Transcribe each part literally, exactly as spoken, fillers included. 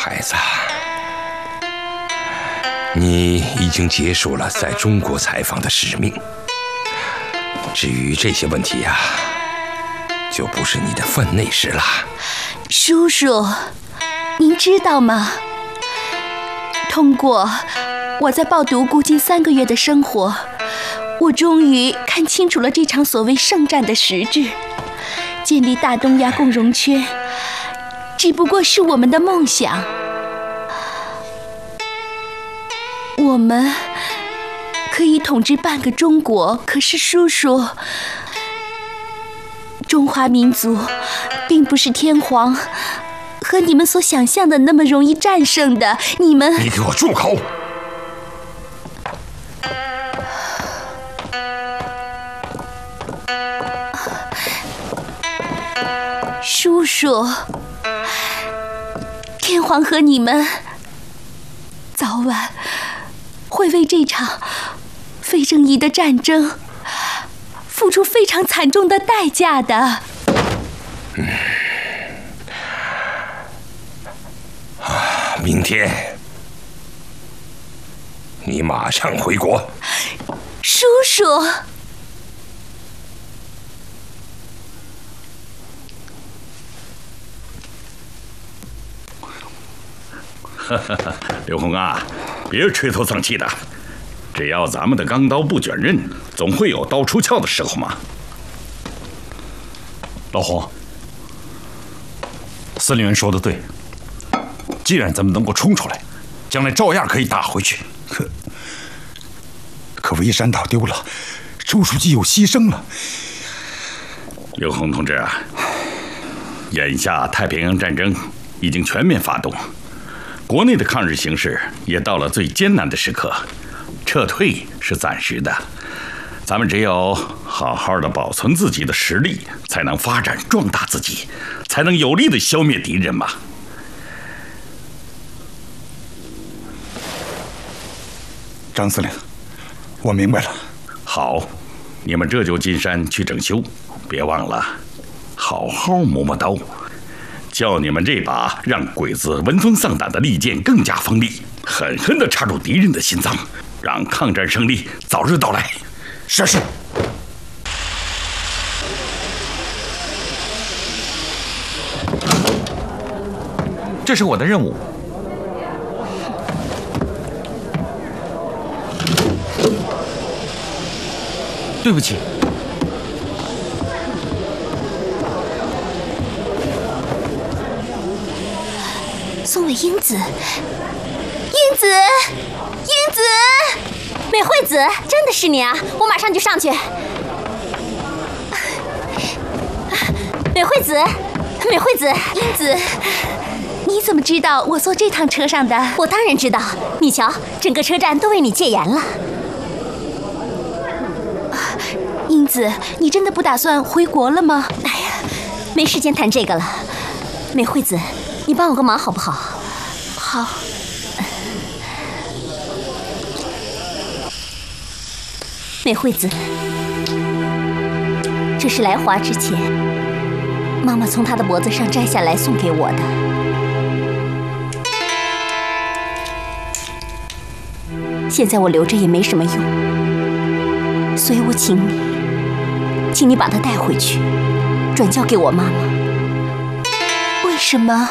孩子，你已经结束了在中国采访的使命。至于这些问题呀、啊，就不是你的分内事了。 叔叔，您知道吗？通过我在报读估计三个月的生活，我终于看清楚了这场所谓圣战的实质。建立大东亚共荣圈，只不过是我们的梦想。我们可以统治半个中国，可是叔叔，中华民族并不是天皇和你们所想象的那么容易战胜的。你们， 你给我住口！ 叔叔，天皇和你们早晚会为这场非正义的战争付出非常惨重的代价的。 嗯，啊，明天你马上回国。 叔叔。 刘洪啊，别垂头丧气的，只要咱们的钢刀不卷刃，总会有刀出鞘的时候嘛。 老洪，司令员说的对，既然咱们能够冲出来，将来照样可以打回去。 可可围山倒丢了，周书记又牺牲了。 刘洪同志啊，眼下太平洋战争已经全面发动。国内的抗日形势也到了最艰难的时刻，撤退是暂时的，咱们只有好好的保存自己的实力，才能发展壮大自己，才能有力的消灭敌人嘛。 张司令，我明白了。 好，你们这就进山去整修，别忘了好好磨磨刀，叫你们这把让鬼子闻风丧胆的利剑更加锋利，狠狠地插入敌人的心脏，让抗战胜利早日到来。 是是。 这是我的任务。对不起。 宋伟英子，英子，英子， 美惠子，真的是你啊！我马上就上去。美惠子，美惠子， 英子，你怎么知道我坐这趟车上的？ 我当然知道。你瞧，整个车站都为你戒严了。 英子，你真的不打算回国了吗？ 哎呀，没时间谈这个了。美惠子，你帮我个忙好不好？ 好。 美惠子，这是来华之前妈妈从她的脖子上摘下来送给我的。现在我留着也没什么用，所以我请你，请你把它带回去，转交给我妈妈。 为什么？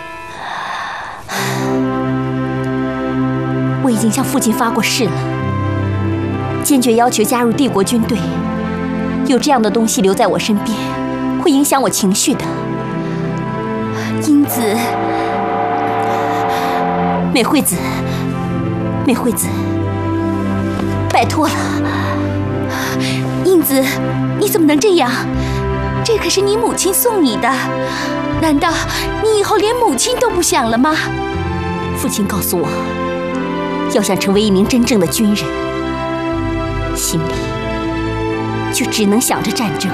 我已经向父亲发过誓了，坚决要求加入帝国军队。有这样的东西留在我身边，会影响我情绪的。 英子， 美惠子，美惠子，拜托了。 英子，你怎么能这样？这可是你母亲送你的，难道你以后连母亲都不想了吗？ 父亲告诉我，要想成为一名真正的军人，心里就只能想着战争。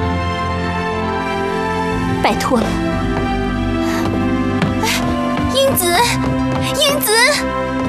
拜托了。 英子，英子。